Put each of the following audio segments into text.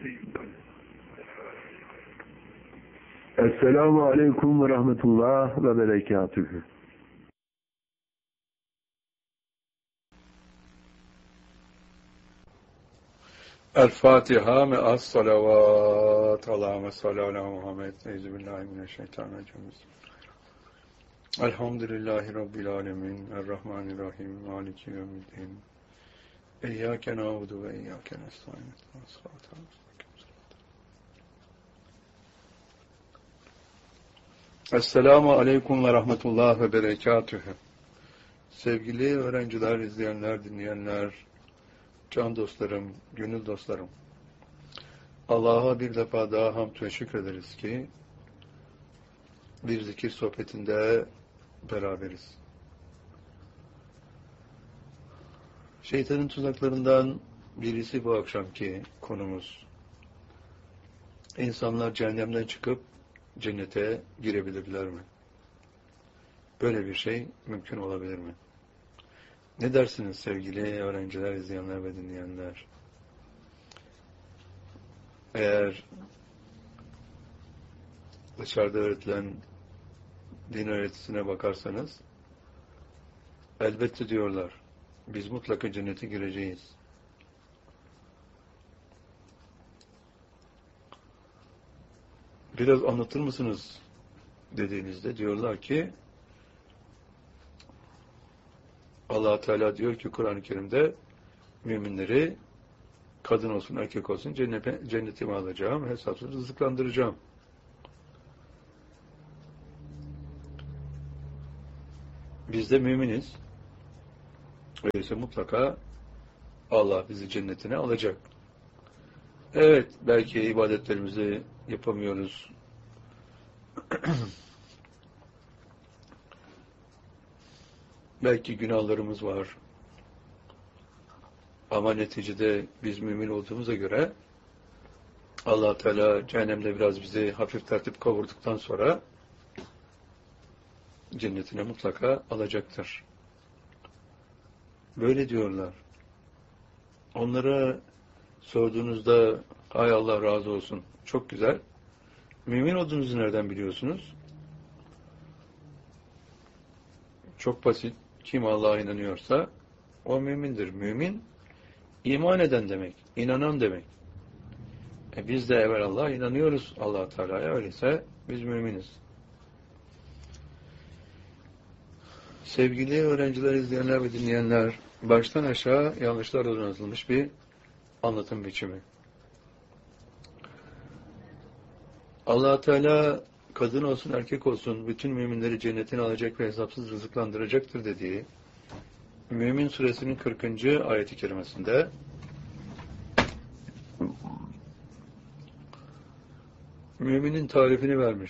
Esselamu Aleyküm ve Rahmetullah ve Berekatühü. El-Fatiha me'as salavat. Allahümme salli ala Muhammed. Euzubillahimineşşeytanirracim. Elhamdülillahi Rabbil alemin. Errahmanirrahim. Maliki yevmiddin. İyyâke na'budu ve iyyâke nestaîn. Esselamu Aleyküm ve Rahmetullah ve Berekatühü. Sevgili öğrenciler, izleyenler, dinleyenler, can dostlarım, gönül dostlarım. Allah'a bir defa daha hamd ve şükrederiz ki bir zikir sohbetinde beraberiz. Şeytanın tuzaklarından birisi bu akşamki konumuz. İnsanlar cehennemden çıkıp cennete girebilirler mi? Böyle bir şey mümkün olabilir mi? Ne dersiniz sevgili öğrenciler, izleyenler ve dinleyenler? Eğer dışarıda öğretilen din öğretisine bakarsanız, elbette diyorlar, biz mutlaka cennete gireceğiz. Biraz anlatır mısınız dediğinizde diyorlar ki, Allah Teala diyor ki Kur'an-ı Kerim'de müminleri kadın olsun erkek olsun cennetime alacağım, hesapsız rızıklandıracağım. Biz de müminiz. Öyleyse mutlaka Allah bizi cennetine alacak. Evet, belki ibadetlerimizi yapamıyoruz. Belki günahlarımız var. Ama neticede biz mümin olduğumuza göre Allah Teala cehennemde biraz bizi hafif tertip kavurduktan sonra cennetine mutlaka alacaktır. Böyle diyorlar. Onlara sorduğunuzda hay Allah razı olsun. Çok güzel. Mümin olduğunuzu nereden biliyorsunuz? Çok basit. Kim Allah'a inanıyorsa o mümindir. Mümin iman eden demek. İnanan demek. Biz de evvelallah inanıyoruz Allah Teala'ya. Öyleyse biz müminiz. Sevgili öğrenciler, izleyenler ve dinleyenler, baştan aşağı yanlışlarla donatılmış bir anlatım biçimi. Allah Teala kadın olsun erkek olsun bütün müminleri cennetine alacak ve hesapsız rızıklandıracaktır dediği Mümin Suresinin 40. ayet-i kerimesinde müminin tarifini vermiş.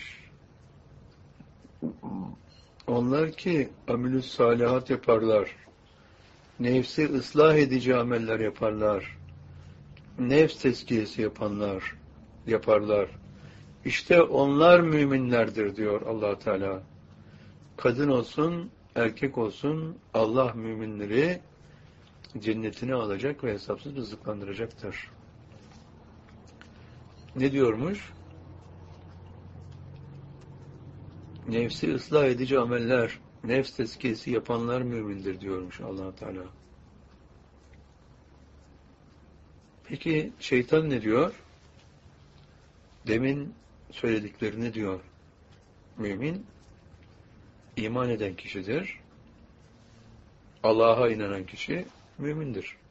Onlar ki amilüs salihat yaparlar, nefsi ıslah edici ameller yaparlar, nefs tezkiyesi yaparlar. İşte onlar müminlerdir diyor Allah Teala. Kadın olsun, erkek olsun Allah müminleri cennetine alacak ve hesapsız rızıklandıracaktır. Ne diyormuş? Nefsi ıslah edici ameller, nefs tezkiyesi yapanlar mümindir diyormuş Allah Teala. Peki şeytan ne diyor? Demin söylediklerini diyor. Mümin, iman eden kişidir. Allah'a inanan kişi mümindir.